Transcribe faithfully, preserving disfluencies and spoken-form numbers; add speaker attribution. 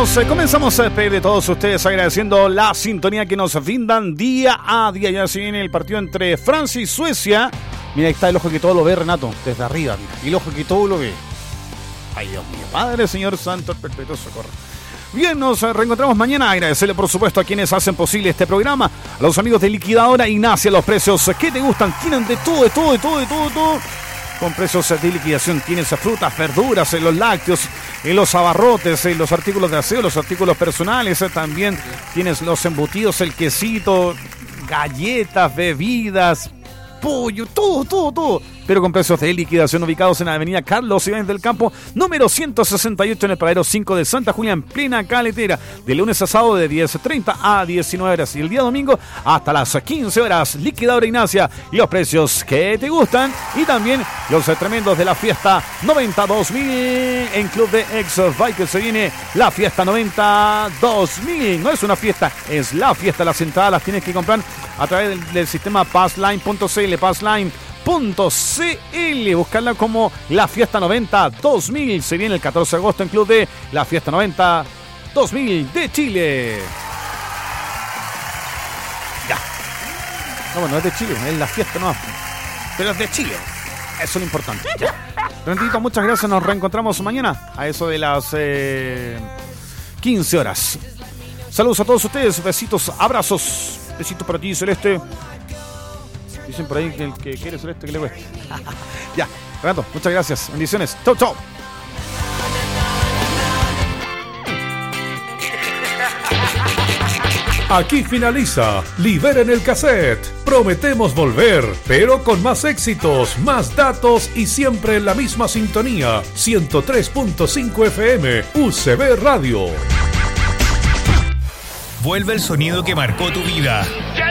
Speaker 1: Nos eh, comenzamos a despedir de todos ustedes agradeciendo la sintonía que nos brindan día a día. Ya se viene el partido entre Francia y Suecia. Mira, ahí está el ojo que todo lo ve, Renato, desde arriba, mira, el ojo que todo lo ve. Ay, Dios mío, Padre, Señor Santo, el perpetuo socorro. Bien, nos reencontramos mañana. Agradecerle, por supuesto, a quienes hacen posible este programa. A los amigos de Liquidadora Ignacia, los precios que te gustan. Tienen de todo, de todo, de todo, de todo, de todo. Con precios de liquidación tienes frutas, verduras, los lácteos, los abarrotes, los artículos de aseo, los artículos personales. También tienes los embutidos, el quesito, galletas, bebidas, pollo, todo, todo, todo. Pero con precios de liquidación ubicados en la avenida Carlos Ibáñez del Campo, número ciento sesenta y ocho en el paradero cinco de Santa Julia, en plena Caletera. De lunes a sábado de diez treinta a diecinueve horas y el día domingo hasta las quince horas. Liquidadora Ignacia, y los precios que te gustan. Y también los tremendos de la fiesta noventa dos mil en Club de Ex Bike. Se viene la fiesta noventa dos mil. No es una fiesta, es la fiesta. Las entradas las tienes que comprar a través del, del sistema passline punto c l, passline punto c l. Buscarla como la fiesta noventa dos mil. Se viene el catorce de agosto en Club de la fiesta noventa dos mil de Chile. Ya. No, bueno, no es de Chile, es la fiesta, no. Pero es de Chile. Eso es lo importante. Ya. Renatito, muchas gracias. Nos reencontramos mañana a eso de las eh, quince horas. Saludos a todos ustedes. Besitos, abrazos. Besitos para ti, Celeste. Dicen por ahí que el que quiere Celeste que le cueste. Ya, Renato, muchas gracias. Bendiciones. Chau, chau.
Speaker 2: Aquí finaliza Liberen el Cassette. Prometemos volver, pero con más éxitos, más datos y siempre en la misma sintonía. ciento tres punto cinco F M, U C B Radio.
Speaker 3: Vuelve el sonido que marcó tu vida.